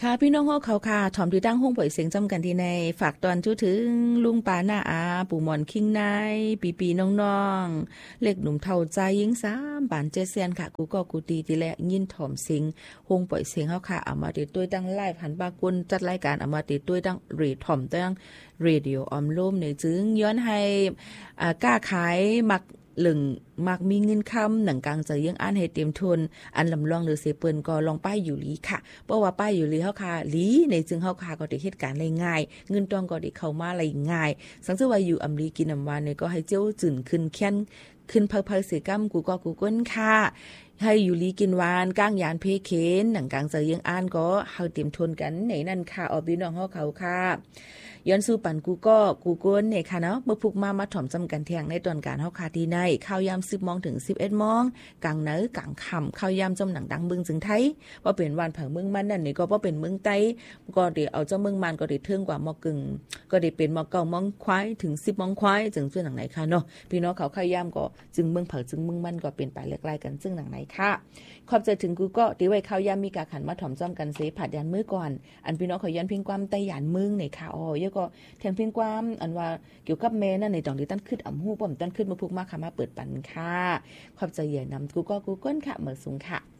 ค่ะพี่น้องเขาค่ะถอมที่ตั้งห้องปล่อยเสียงจำกันที่ในฝากตอนจุถึงลุงปาหน้าอาปู่หมอนคิงนายปีน้องๆเล็กหนุ่มเท่าใจยิง3บานเจเซียนค่ะกูก็กูตีทีแลยินถอมเสียงห้องปล่อยเสียงเขาค่ะเอามาติดด้วยตั้งไลฟ์หันปากุลจัดรายการเอามาติดด้วยตั้งรีถอมตั้งเรดิโอออมล่มในจึงย้อนให้กล้าขายมักหลึงมักมีเงินคำหนังกลางจะยังอ่านให้เต็มทุนอันลำลองหรือเสเปิ้นก็ลองป้ายอยู่ลีค่ะเพราะว่าป้ายอยู่ลีเฮาค่ะลีในจึงเฮาค่ะก็ได้เหตุการณ์ได้ง่ายเงินตองก็ได้เข้ามาได้ง่ายสังเกตว่าอยู่อำลีกินน้ำหวานเนี่ยก็ให้เจ้าจื่นขึ้นแค้นขึ้นเพิ่ๆเสกำกูก็กูก้นค่ะให้อยู่ลีกินหวานก้างยานเพเคนหนังกลางจะยังอ่านก็เฮาเต็มทุนกันไหนนั่นค่ะออพี่น้องเฮาเขาค่ะย้อนสู่ปันกูก็กูก้นเนี่ยค่ะเนาะเมื่อพุกมาถ่อมจำกันแทงในตอนการเฮาคาที่ในข้าวยาม 10 โมงถึง 11 โมงกลางเนื้อกลางค่ำข้าวยามจมหนังดังบึงจึงไทยว่าเป็นวันเผาเมืองมันนั่นนี่ก็บ่เป็นเมืองไต้ก็ได้เอาเจ้าเมืองมันก็ได้ถึงกว่าหมอกึ่งก็ได้เป็นหมอเก่าหมองควายถึง10 โมงควายจึงซึ่งหนังไหนค่ะเนาะพี่น้องเขาข้าวยามก็จึงเมืองเผาจึงเมืองมันก็เป็นไปเล็กๆกันซึ่งหนังไหนค่ะขอบใจถึงกูก็ที่ไว้ข้าวยามมีกาขันมาถ่อมจ้อมกันเสผัดยันมื้อก่อนอันพี่น้องเขาย้อนพิงความใต้ยานเมืองในค่ะอ๋อยก็แทงพิงความอันว่าเกี่ยวกับแม่นั่นในตอนที่ตั้นขึ้นอ่ำฮู้ป้อมตั้นขึ้นมาพุกมาค่ะมาเปิดปันค่ะขอบใจใหญ่นำกูก็กูก้นค่ะเหมือสูงค่ะ